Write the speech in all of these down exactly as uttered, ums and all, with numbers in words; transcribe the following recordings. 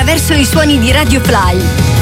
attraverso i suoni di Radio Fly.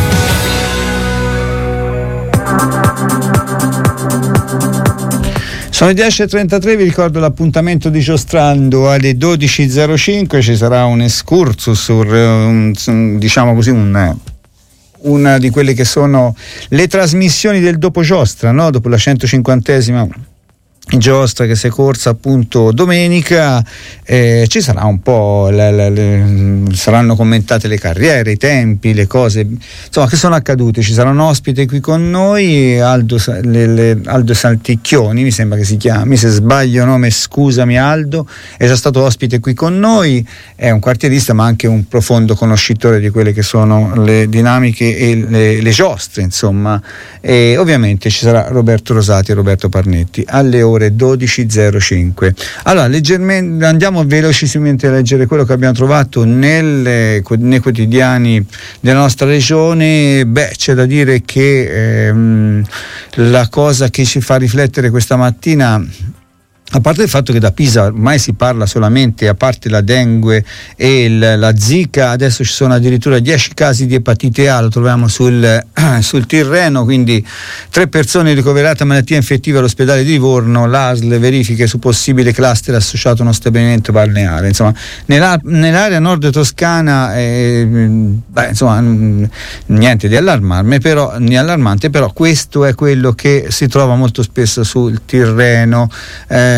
Sono le dieci e trentatré, vi ricordo l'appuntamento di Giostrando alle dodici e zero cinque, ci sarà un excursus sur, un, diciamo così, un una di quelle che sono le trasmissioni del dopo giostra, no? Dopo la centocinquantesima giostra che si è corsa appunto domenica, eh, ci sarà un po' le, le, le, saranno commentate le carriere, i tempi, le cose insomma che sono accadute. Ci sarà un ospite qui con noi, Aldo, le, le, Aldo Santicchioni mi sembra che si chiami, se sbaglio nome scusami Aldo, è già stato ospite qui con noi, è un quartierista ma anche un profondo conoscitore di quelle che sono le dinamiche e le, le giostre insomma, e ovviamente ci sarà Roberto Rosati e Roberto Parnetti alle ore dodici e zero cinque. Allora leggermente andiamo velocissimamente a leggere quello che abbiamo trovato nelle, nei quotidiani della nostra regione. Beh, c'è da dire che ehm, la cosa che ci fa riflettere questa mattina, a parte il fatto che da Pisa ormai si parla solamente, a parte la dengue e il, la zika, adesso ci sono addirittura dieci casi di epatite A, lo troviamo sul, sul Tirreno, quindi tre persone ricoverate a malattia infettiva all'ospedale di Livorno, l'A S L verifiche su possibile cluster associato a uno stabilimento balneare. Insomma, nella, nell'area nord toscana eh, beh, insomma niente di allarmarme, però, di allarmante, però questo è quello che si trova molto spesso sul Tirreno. Eh,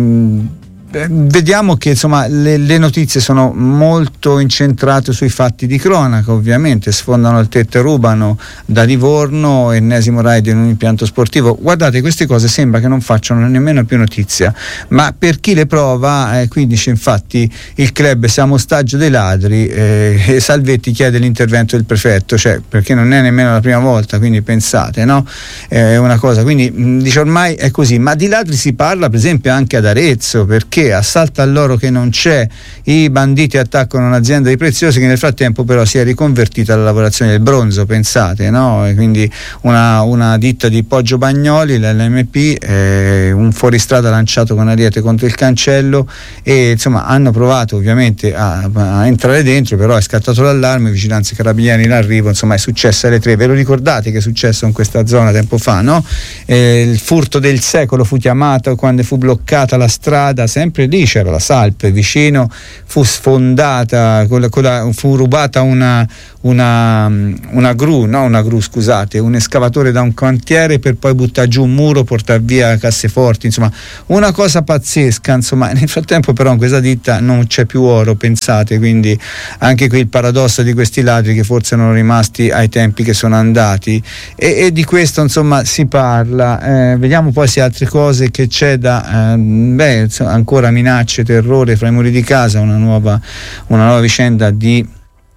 Vediamo che insomma le, le notizie sono molto incentrate sui fatti di cronaca, ovviamente sfondano il tetto e rubano da Livorno, ennesimo raid in un impianto sportivo. Guardate, queste cose sembra che non facciano nemmeno più notizia, ma per chi le prova, eh, qui dice infatti il club siamo ostaggio dei ladri, eh, e Salvetti chiede l'intervento del prefetto, cioè perché non è nemmeno la prima volta, quindi pensate, no? È una cosa, quindi mh, dice ormai è così, ma di ladri si parla per esempio anche ad Arezzo, perché assalta all'oro che non c'è, i banditi attaccano un'azienda di preziosi che nel frattempo però si è riconvertita alla lavorazione del bronzo, pensate, no? E quindi una, una ditta di Poggio Bagnoli, l'L M P, eh, un fuoristrada lanciato con ariete contro il cancello, e insomma hanno provato ovviamente a, a entrare dentro, però è scattato l'allarme, vigilanza carabinieri in arrivo, insomma è successo alle tre. Ve lo ricordate che è successo in questa zona tempo fa, no? Eh, il furto del secolo fu chiamato quando fu bloccata la strada, sempre lì c'era la Salp vicino, fu sfondata, con la, con la, fu rubata una, una, una gru, no una gru scusate, un escavatore da un cantiere per poi buttare giù un muro, portare via casseforti, insomma una cosa pazzesca, insomma. Nel frattempo però in questa ditta non c'è più oro, pensate, quindi anche qui il paradosso di questi ladri che forse erano rimasti ai tempi che sono andati, e, e di questo insomma si parla. Eh, vediamo poi se altre cose che c'è da eh, beh insomma, ancora minacce, terrore fra i muri di casa, una nuova, una nuova vicenda di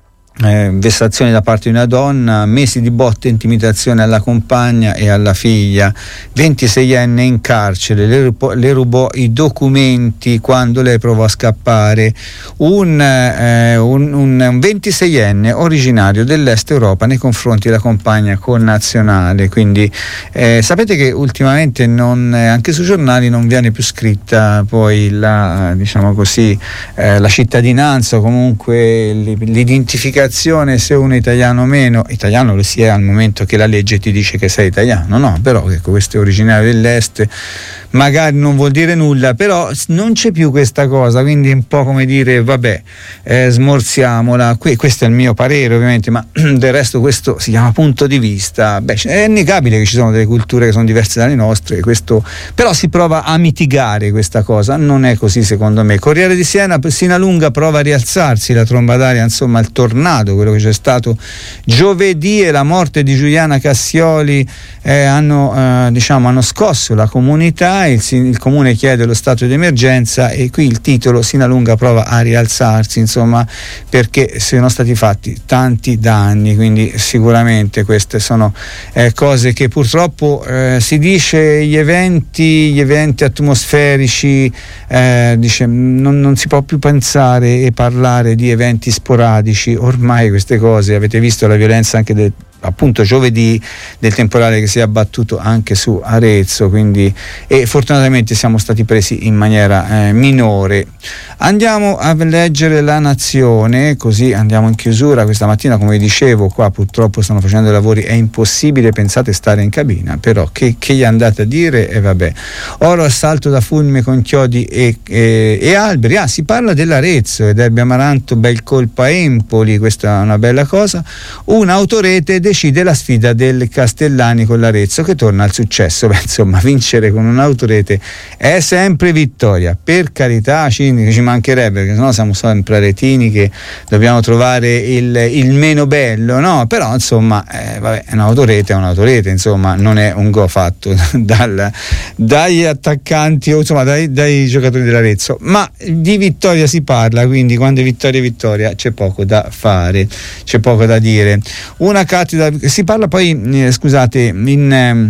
Eh, vessazioni da parte di una donna, mesi di botte e intimidazione alla compagna e alla figlia, ventiseienne in carcere, le rubò, le rubò i documenti quando lei provò a scappare, un, eh, un, un, un ventiseienne originario dell'est Europa nei confronti della compagna connazionale. Quindi eh, sapete che ultimamente non, eh, anche sui giornali non viene più scritta poi la, diciamo così, eh, la cittadinanza o comunque l'identificazione, se uno è italiano o meno. Italiano lo si è al momento che la legge ti dice che sei italiano, no? Però ecco, questo è originario dell'est, magari non vuol dire nulla, però non c'è più questa cosa, quindi un po' come dire vabbè, eh, smorziamola. Que- questo è il mio parere ovviamente, ma del resto questo si chiama punto di vista. Beh, è innegabile che ci sono delle culture che sono diverse dalle nostre, questo, però si prova a mitigare questa cosa, non è così secondo me. Corriere di Siena, Sinalunga prova a rialzarsi, la tromba d'aria, insomma il tornado, quello che c'è stato giovedì, e la morte di Giuliana Cassioli eh, hanno, eh, diciamo, hanno scosso la comunità. Il, il comune chiede lo stato di emergenza, e qui il titolo: Sinalunga prova a rialzarsi, insomma, perché sono stati fatti tanti danni, quindi sicuramente queste sono eh, cose che purtroppo eh, si dice gli eventi gli eventi atmosferici, eh, dice non, non si può più pensare e parlare di eventi sporadici. Ormai queste cose, avete visto la violenza anche del appunto giovedì del temporale che si è abbattuto anche su Arezzo, quindi, e fortunatamente siamo stati presi in maniera eh, minore. Andiamo a leggere La Nazione, così andiamo in chiusura. Questa mattina, come dicevo, qua purtroppo stanno facendo i lavori, è impossibile, pensate, stare in cabina, però che, che gli andate a dire? E eh, vabbè, oro assalto da fulmine con chiodi e, e, e alberi. Ah, si parla dell'Arezzo, ed Derby Amaranto, bel colpo a Empoli, questa è una bella cosa. Un'autorete decide la sfida del Castellani con l'Arezzo, che torna al successo. Beh, insomma, vincere con un'autorete è sempre vittoria, per carità, ci, ci mancherebbe, perché sennò siamo sempre aretini che dobbiamo trovare il, il meno bello, no? Però insomma, eh, vabbè, un'autorete è un'autorete, insomma, non è un go fatto dal, dagli attaccanti o insomma dai, dai giocatori dell'Arezzo, ma di vittoria si parla, quindi quando è vittoria vittoria c'è poco da fare, c'è poco da dire. Una cattedra, si parla poi, eh, scusate, in... Eh,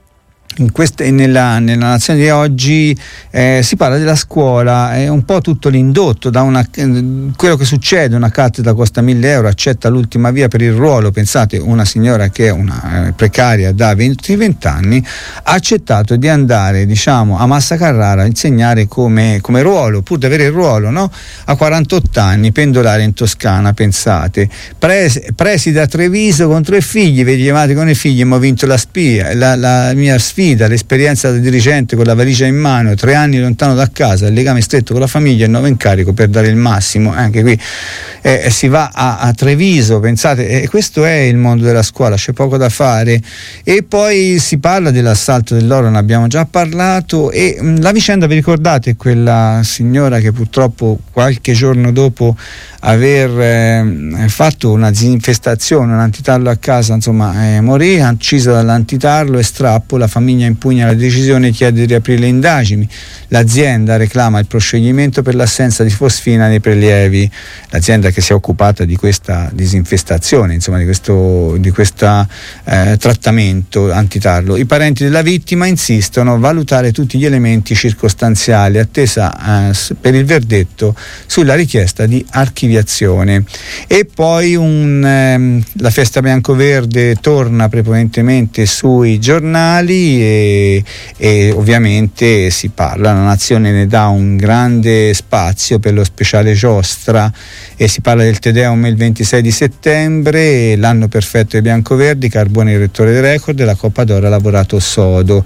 In queste, nella, nella Nazione di oggi eh, si parla della scuola, è un po' tutto l'indotto da una, eh, quello che succede. Una cattedra costa mille euro, accetta l'ultima via per il ruolo. Pensate, una signora che è una eh, precaria da venti anni ha accettato di andare, diciamo, a Massa Carrara a insegnare come, come ruolo, pur di avere il ruolo, no? A quarantotto anni, pendolare in Toscana, pensate. Pres, presi da Treviso con tre figli, vedi, chiamati con i figli, abbiamo vinto la spia, la, la mia sfida, l'esperienza da dirigente con la valigia in mano, tre anni lontano da casa, il legame stretto con la famiglia e il nuovo incarico per dare il massimo. Anche qui eh, si va a, a Treviso, pensate, e eh, questo è il mondo della scuola, c'è poco da fare. E poi si parla dell'assalto dell'oro, ne abbiamo già parlato, e mh, la vicenda, vi ricordate quella signora che purtroppo qualche giorno dopo aver eh, fatto una disinfestazione, un antitarlo a casa, insomma, eh, morì, uccisa dall'antitarlo e strappo. La famiglia impugna la decisione e chiede di riaprire le indagini. L'azienda reclama il proscioglimento per l'assenza di fosfina nei prelievi, l'azienda che si è occupata di questa disinfestazione, insomma, di questo di questa, eh, trattamento antitarlo. I parenti della vittima insistono a valutare tutti gli elementi circostanziali, attesa eh, per il verdetto sulla richiesta di archiviazione. E poi un, ehm, la festa bianco-verde torna prepotentemente sui giornali e, e ovviamente si parla, la Nazione ne dà un grande spazio per lo speciale giostra e si parla del Te Deum il ventisei di settembre, l'anno perfetto dei biancoverdi, Carbone il rettore del record, la Coppa d'Oro ha lavorato sodo.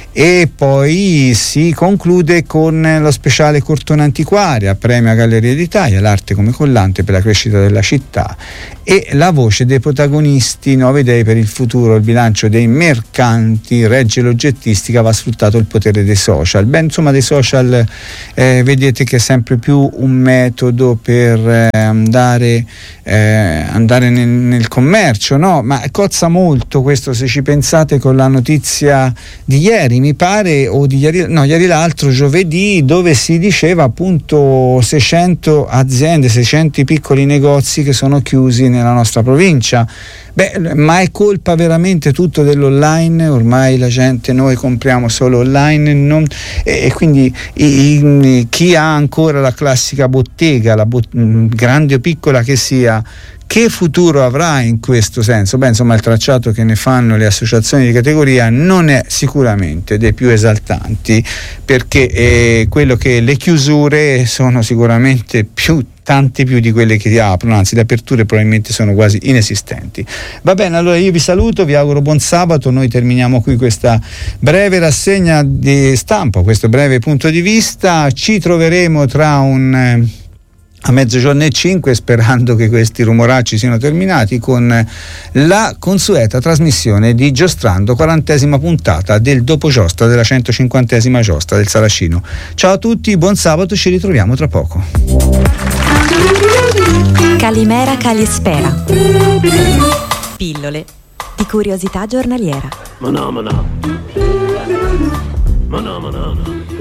E poi si conclude con lo speciale Cortona Antiquaria, premio a Galleria d'Italia, l'arte come collante per la crescita della città, e la voce dei protagonisti, nuove idee per il futuro, il bilancio dei mercanti, regge l'oggettistica, va sfruttato il potere dei social. Beh, insomma, dei social eh, vedete che è sempre più un metodo per eh, andare, eh, andare nel, nel commercio, no? Ma cozza molto questo, se ci pensate, con la notizia di ieri, mi pare, o di ieri, no, ieri l'altro, giovedì, dove si diceva appunto seicento aziende, seicento piccoli negozi che sono chiusi nella nostra provincia. Beh, ma è colpa veramente tutto dell'online? Ormai la gente, noi compriamo solo online, non, e, e quindi i, i, chi ha ancora la classica bottega, la bot, grande o piccola che sia, che futuro avrà in questo senso? Beh, insomma, il tracciato che ne fanno le associazioni di categoria non è sicuramente dei più esaltanti, perché eh, quello che le chiusure sono sicuramente più tante più di quelle che aprono, anzi le aperture probabilmente sono quasi inesistenti. Va bene, allora io vi saluto, vi auguro buon sabato, noi terminiamo qui questa breve rassegna di stampa, questo breve punto di vista, ci troveremo tra un a mezzogiorno e cinque, sperando che questi rumoracci siano terminati, con la consueta trasmissione di Giostrando, quarantesima puntata del dopo giostra della centocinquantesima giostra del Saracino. Ciao a tutti, buon sabato, ci ritroviamo tra poco. Calimera Calispera. Pillole di curiosità giornaliera. Manà, manà. Manà, manà.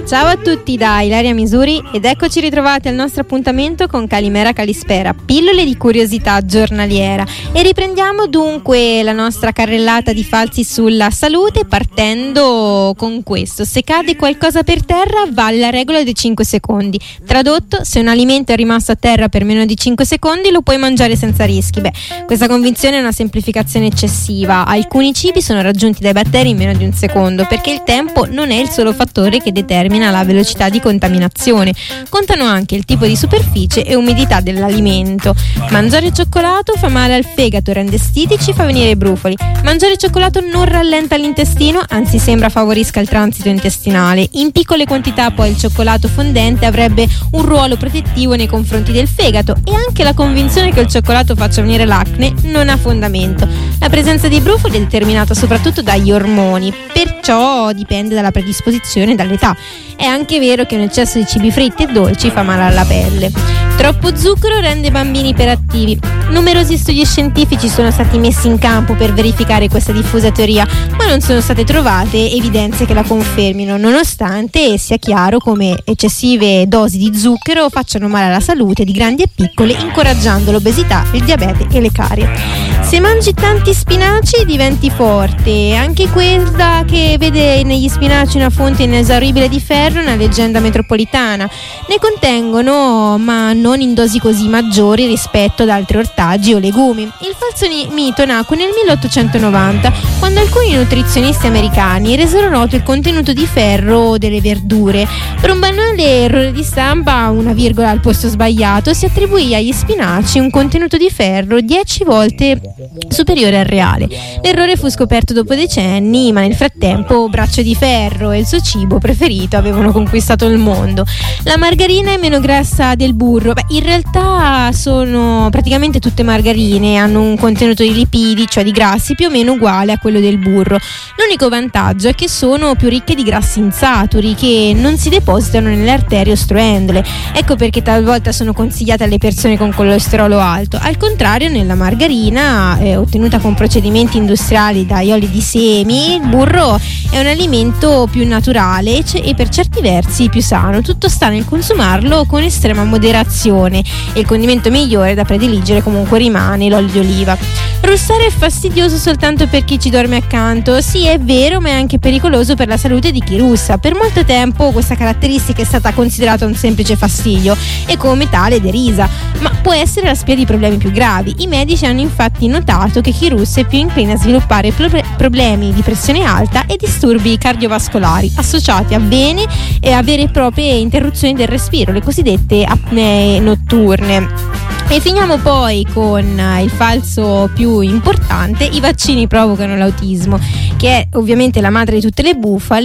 Ciao a tutti da Ilaria Misuri ed eccoci ritrovati al nostro appuntamento con Calimera Calispera, pillole di curiosità giornaliera, e riprendiamo dunque la nostra carrellata di falsi sulla salute partendo con questo: se cade qualcosa per terra vale la regola dei cinque secondi. Tradotto, se un alimento è rimasto a terra per meno di cinque secondi lo puoi mangiare senza rischi. Beh, questa convinzione è una semplificazione eccessiva. Alcuni cibi sono raggiunti dai batteri in meno di un secondo, perché il tempo non è il solo fattore che determina la velocità di contaminazione. Contano anche il tipo di superficie e umidità dell'alimento. Mangiare cioccolato fa male al fegato, rende stitici, fa venire i brufoli. Mangiare cioccolato non rallenta l'intestino, anzi sembra favorisca il transito intestinale. In piccole quantità poi il cioccolato fondente avrebbe un ruolo protettivo nei confronti del fegato, e anche la convinzione che il cioccolato faccia venire l'acne non ha fondamento. La presenza di brufoli è determinata soprattutto dagli ormoni, perciò dipende dalla predisposizione e dall'età. È anche vero che un eccesso di cibi fritti e dolci fa male alla pelle. Troppo zucchero rende i bambini iperattivi. Numerosi studi scientifici sono stati messi in campo per verificare questa diffusa teoria, ma non sono state trovate evidenze che la confermino, nonostante sia chiaro come eccessive dosi di zucchero facciano male alla salute di grandi e piccoli, incoraggiando l'obesità, il diabete e le carie. Se mangi tanti spinaci diventi forte. Anche quella che vede negli spinaci una fonte inesauribile di ferro è una leggenda metropolitana. Ne contengono, ma non in dosi così maggiori rispetto ad altri ortaggi o legumi. Il falso mito nacque nel milleottocentonovanta, quando alcuni nutrizionisti americani resero noto il contenuto di ferro delle verdure. Per un banale errore di stampa, una virgola al posto sbagliato, si attribuì agli spinaci un contenuto di ferro dieci volte superiore al reale. L'errore fu scoperto dopo decenni, ma nel frattempo Braccio di Ferro e il suo cibo preferito avevano conquistato il mondo. La margarina è meno grassa del burro. Beh, in realtà sono praticamente tutte margarine, hanno un contenuto di lipidi, cioè di grassi, più o meno uguale a quello del burro. L'unico vantaggio è che sono più ricche di grassi insaturi, che non si depositano nelle arterie ostruendole. Ecco perché talvolta sono consigliate alle persone con colesterolo alto. Al contrario, nella margarina eh, ottenuta con procedimenti industriali dagli oli di semi, il burro è un alimento più naturale e per certi versi più sano. Tutto sta nel consumarlo con estrema moderazione, e il condimento migliore da prediligere comunque rimane l'olio di oliva. Russare è fastidioso soltanto per chi ci dorme accanto. Sì, è vero, ma è anche pericoloso per la salute di chi russa. Per molto tempo questa caratteristica è stata considerata un semplice fastidio e come tale derisa, ma può essere la spia di problemi più gravi. I medici hanno infatti notato che chi russa è più incline a sviluppare pro- problemi di pressione alta e disturbi cardiovascolari associati a vene e a vere e proprie interruzioni del respiro, le cosiddette apnee notturne. E finiamo poi con il falso più importante: i vaccini provocano l'autismo, che è ovviamente la madre di tutte le bufale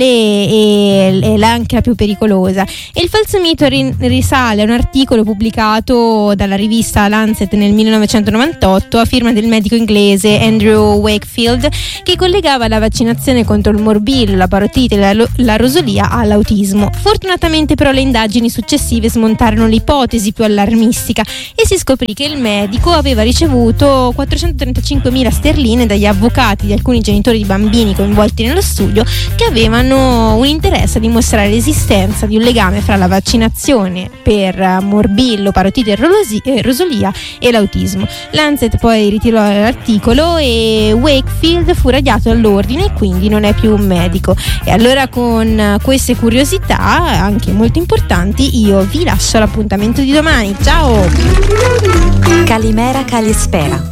e, e anche la più pericolosa. E il falso mito ri, risale a un articolo pubblicato dalla rivista Lancet nel millenovecentonovantotto a firma del medico inglese Andrew Wakefield, che collegava la vaccinazione contro il morbillo, la parotite e la, la rosolia all'autismo. Fortunatamente però le indagini successive smontarono l'ipotesi più allarmistica e si scoprì che il medico aveva ricevuto quattrocentotrentacinquemila sterline dagli avvocati di alcuni genitori di bambini coinvolti nello studio, che avevano un interesse a dimostrare l'esistenza di un legame fra la vaccinazione per morbillo, parotite e rosolia e l'autismo. Lancet poi ritirò l'articolo e Wakefield fu radiato dall'ordine e quindi non è più un medico. E allora, con queste curiosità anche molto importanti, io vi lascio all'appuntamento di domani. Ciao! Calimera Calispera.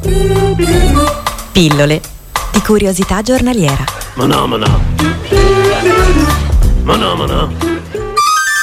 Pillole di curiosità giornaliera. Ma no, ma no. Ma no, ma no.